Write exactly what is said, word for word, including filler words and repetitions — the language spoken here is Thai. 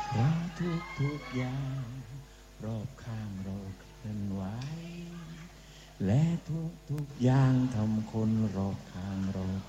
เพราะทุกทุกอย่างรอบข้างเราเคลื่อนไหวและทุกทุกอย่างทำคนรอบข้างเรา